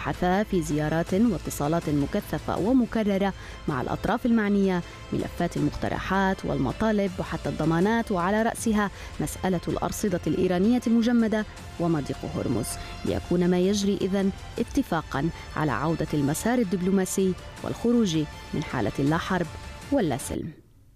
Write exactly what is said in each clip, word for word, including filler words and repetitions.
وحثا في زيارات واتصالات مكثفة ومكررة مع الأطراف المعنية ملفات المقترحات والمطالب وحتى الضمانات، وعلى رأسها مسألة الأرصدة الإيرانية المجمدة ومضيق هرمز، ليكون ما يجري إذن اتفاقا على عودة المسار الدبلوماسي والخروج من حالة لا حرب ولا سلم.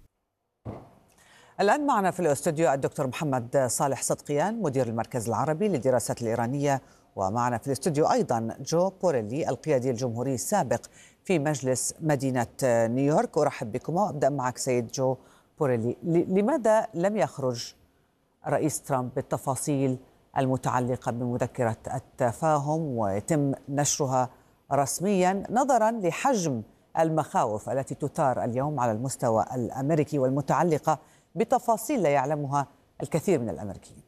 الآن معنا في الاستوديو الدكتور محمد صالح صدقيان مدير المركز العربي للدراسات الإيرانية، ومعنا في الاستوديو أيضا جو بوريلي القيادي الجمهوري السابق في مجلس مدينة نيويورك. أرحب بكم وأبدأ معك سيد جو بوريلي. لماذا لم يخرج رئيس ترامب بالتفاصيل المتعلقة بمذكرة التفاهم ويتم نشرها رسميا نظرا لحجم المخاوف التي تثار اليوم على المستوى الأمريكي والمتعلقة بتفاصيل لا يعلمها الكثير من الأمريكيين؟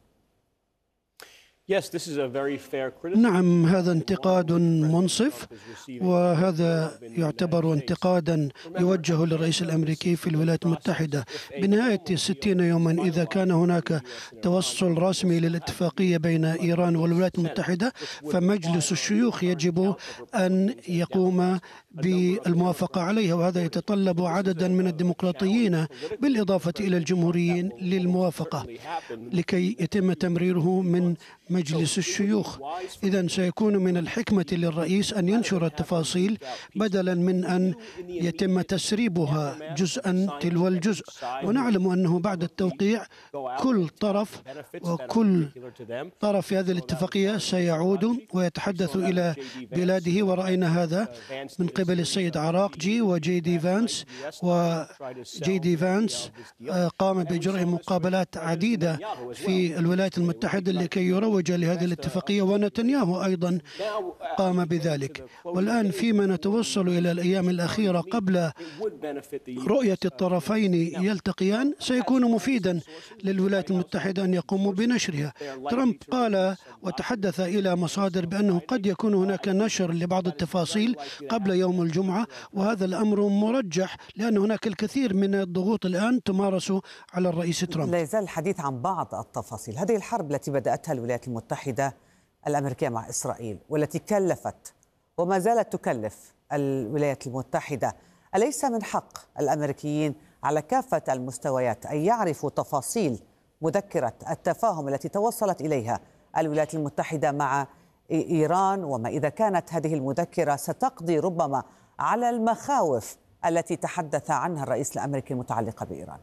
نعم، هذا انتقاد منصف، وهذا يعتبر انتقادا يوجه للرئيس الأمريكي في الولايات المتحدة. بنهاية ستين يوما إذا كان هناك توصل رسمي للاتفاقية بين إيران والولايات المتحدة، فمجلس الشيوخ يجب أن يقوم بالموافقة عليها، وهذا يتطلب عددا من الديمقراطيين بالإضافة إلى الجمهوريين للموافقة لكي يتم تمريره من مجلس الشيوخ. إذن سيكون من الحكمة للرئيس أن ينشر التفاصيل بدلا من أن يتم تسريبها جزءا تلو الجزء. ونعلم أنه بعد التوقيع كل طرف وكل طرف في هذه الاتفاقية سيعود ويتحدث إلى بلاده، ورأينا هذا من قبل السيد عراقجي وجي دي فانس. وجي دي فانس قام بإجراء مقابلات عديدة في الولايات المتحدة لكي يروج لهذه الاتفاقية، ونتنياهو أيضا قام بذلك. والآن فيما نتوصل إلى الأيام الأخيرة قبل رؤية الطرفين يلتقيان سيكون مفيدا للولايات المتحدة أن يقوموا بنشرها. ترامب قال وتحدث إلى مصادر بأنه قد يكون هناك نشر لبعض التفاصيل قبل يوم الجمعة، وهذا الأمر مرجح لأن هناك الكثير من الضغوط الآن تمارس على الرئيس ترامب. لا يزال الحديث عن بعض التفاصيل. هذه الحرب التي بدأتها الولايات المتحدة الأمريكية مع إسرائيل والتي كلفت وما زالت تكلف الولايات المتحدة، أليس من حق الأمريكيين على كافة المستويات أن يعرفوا تفاصيل مذكرة التفاهم التي توصلت إليها الولايات المتحدة مع إيران، وما إذا كانت هذه المذكرة ستقضي ربما على المخاوف التي تحدث عنها الرئيس الأمريكي المتعلقة بإيران؟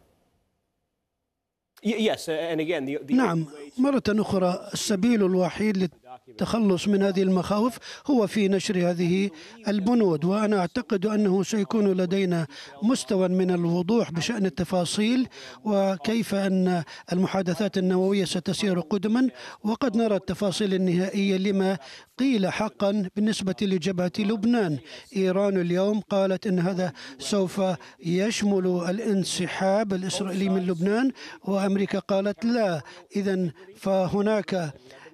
نعم، مرة أخرى السبيل الوحيد للتخلص من هذه المخاوف هو في نشر هذه البنود، وأنا أعتقد أنه سيكون لدينا مستوى من الوضوح بشأن التفاصيل وكيف أن المحادثات النووية ستسير قدما، وقد نرى التفاصيل النهائية لما قيل حقا بالنسبة لجبهة لبنان. إيران اليوم قالت أن هذا سوف يشمل الانسحاب الإسرائيلي من لبنان، وأمريكا قالت لا. إذن فهناك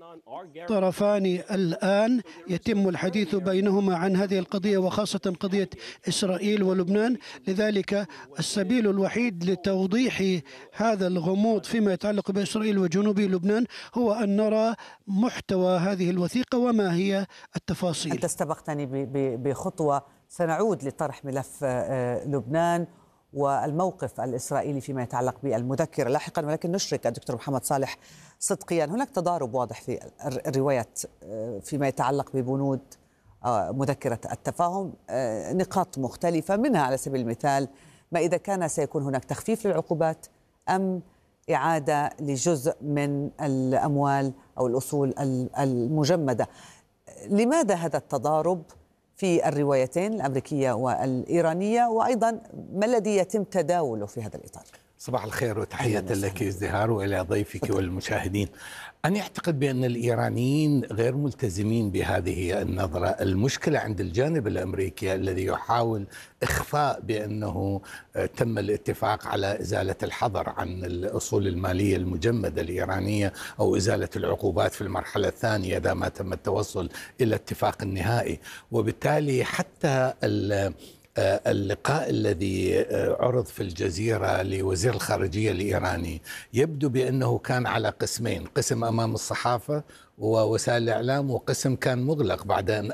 طرفان الآن يتم الحديث بينهما عن هذه القضية، وخاصة قضية إسرائيل ولبنان. لذلك السبيل الوحيد لتوضيح هذا الغموض فيما يتعلق بإسرائيل وجنوب لبنان هو أن نرى محتوى هذه الوثيقة وما هي التفاصيل. أنت استبقتني بخطوة، سنعود لطرح ملف لبنان والموقف الإسرائيلي فيما يتعلق بالمذكرة لاحقا، ولكن نشرك الدكتور محمد صالح صدقيا. هناك تضارب واضح في الروايات فيما يتعلق ببنود مذكرة التفاهم، نقاط مختلفة منها على سبيل المثال ما إذا كان سيكون هناك تخفيف للعقوبات أم إعادة لجزء من الأموال أو الأصول المجمدة. لماذا هذا التضارب في الروايتين الأمريكية والإيرانية، وأيضا ما الذي يتم تداوله في هذا الإطار؟ صباح الخير وتحية لك ازدهار وإلى ضيفك والمشاهدين. أنا أعتقد بأن الإيرانيين غير ملتزمين بهذه النظرة. المشكلة عند الجانب الأمريكي الذي يحاول إخفاء بأنه تم الاتفاق على إزالة الحظر عن الأصول المالية المجمدة الإيرانية أو إزالة العقوبات في المرحلة الثانية إذا ما تم التوصل إلى اتفاق نهائي. وبالتالي حتى اللقاء الذي عرض في الجزيرة لوزير الخارجية الإيراني يبدو بأنه كان على قسمين، قسم أمام الصحافة ووسائل الإعلام وقسم كان مغلق بعد أن